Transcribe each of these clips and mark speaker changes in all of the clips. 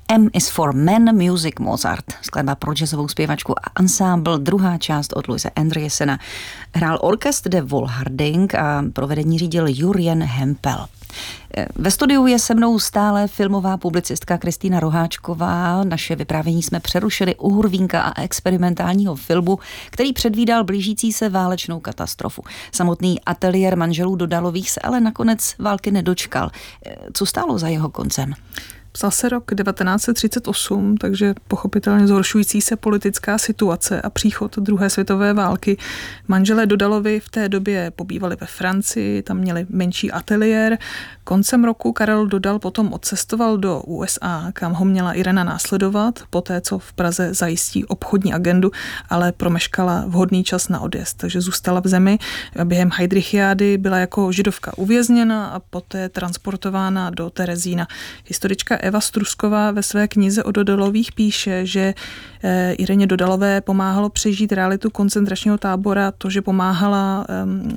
Speaker 1: M is for Men, Music Mozart, skladba pro jazzovou zpěvačku a ansámbl, druhá část od Louise Andriessena. Hrál orchestr de Volharding a provedení řídil Jurjen Hempel. Ve studiu je se mnou stále filmová publicistka Kristýna Roháčková. Naše vyprávění jsme přerušili u Hurvínka a experimentálního filmu, který předvídal blížící se válečnou katastrofu. Samotný ateliér manželů Dodalových se ale nakonec války nedočkal. Co stálo za jeho koncem?
Speaker 2: Psal se rok 1938, takže pochopitelně zhoršující se politická situace a příchod druhé světové války. Manželé Dodalovi v té době pobývali ve Francii, tam měli menší ateliér. Koncem roku Karel Dodal potom odcestoval do USA, kam ho měla Irena následovat, poté co v Praze zajistí obchodní agendu, ale promeškala vhodný čas na odjezd, takže zůstala v zemi. Během Heydrichiády byla jako židovka uvězněna a poté transportována do Terezína. Historička Eva Strusková ve své knize o Dodalových píše, že Ireně Dodalové pomáhalo přežít realitu koncentračního tábora, to, že pomáhala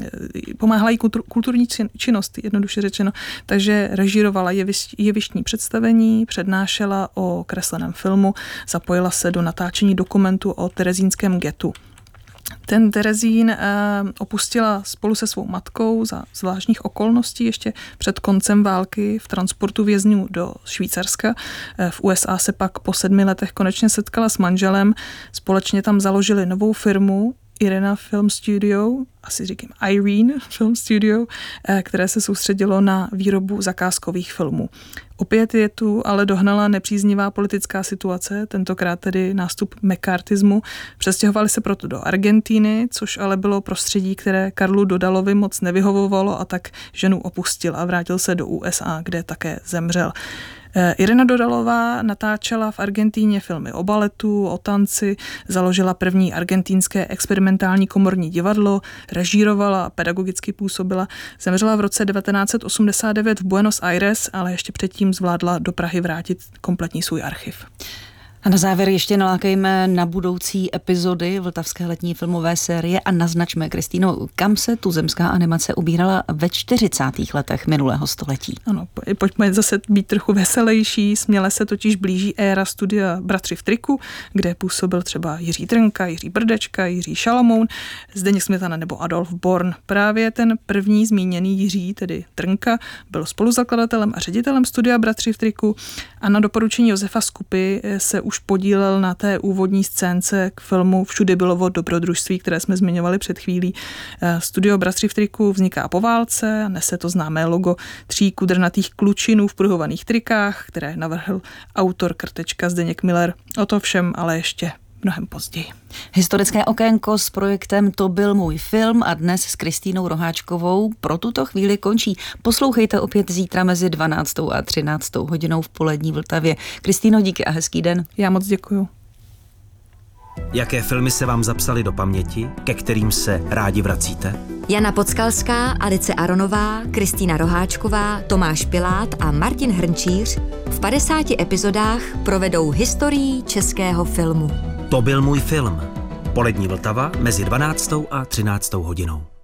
Speaker 2: jí kulturní činnost, jednoduše řečeno. Takže režírovala jevištní představení, přednášela o kresleném filmu, zapojila se do natáčení dokumentu o terezínském getu. Ten Terezín opustila spolu se svou matkou za zvláštních okolností ještě před koncem války v transportu vězňů do Švýcarska. V USA se pak po 7 letech konečně setkala s manželem. Společně tam založili novou firmu Irena Film Studio, asi říkám Irene Film Studio, které se soustředilo na výrobu zakázkových filmů. Opět je tu ale dohnala nepříznivá politická situace, tentokrát tedy nástup mccarthyismu. Přestěhovali se proto do Argentíny, což ale bylo prostředí, které Karlu Dodalovi moc nevyhovovalo a tak ženu opustil a vrátil se do USA, kde také zemřel. Irena Dodalová natáčela v Argentíně filmy o baletu, o tanci, založila první argentínské experimentální komorní divadlo, režírovala a pedagogicky působila. Zemřela v roce 1989 v Buenos Aires, ale ještě předtím zvládla do Prahy vrátit kompletní svůj archiv.
Speaker 1: A na závěr ještě nalákejme na budoucí epizody vltavské letní filmové série a naznačme, Kristýno, kam se tuzemská animace ubírala ve 40. letech minulého století.
Speaker 2: Ano, pojďme zase být trochu veselější, směle se totiž blíží éra studia Bratři v triku, kde působil třeba Jiří Trnka, Jiří Brdečka, Jiří Šalamoun, Zdeněk Smetana nebo Adolf Born. Právě ten první zmíněný Jiří, tedy Trnka, byl spoluzakladatelem a ředitelem studia Bratři v triku a na doporučení Josefa Skupy se už podílel na té úvodní scénce k filmu Všude bylo o dobrodružství, které jsme zmiňovali před chvílí. Studio Bratři v triku vzniká po válce a nese to známé logo 3 kudrnatých klučinů v pruhovaných trikách, které navrhl autor Krtečka Zdeněk Miller. O to všem ale ještě mnohem později.
Speaker 1: Historické okénko s projektem To byl můj film a dnes s Kristýnou Roháčkovou pro tuto chvíli končí. Poslouchejte opět zítra mezi 12. a 13. hodinou v Polední Vltavě. Kristýno, díky a hezký den.
Speaker 2: Já moc děkuju.
Speaker 3: Jaké filmy se vám zapsaly do paměti, ke kterým se rádi vracíte?
Speaker 4: Jana Podskalská, Alice Aronová, Kristýna Roháčková, Tomáš Pilát a Martin Hrnčíř v 50 epizodách provedou historií českého filmu.
Speaker 3: To byl můj film. Polední Vltava mezi 12. a 13. hodinou.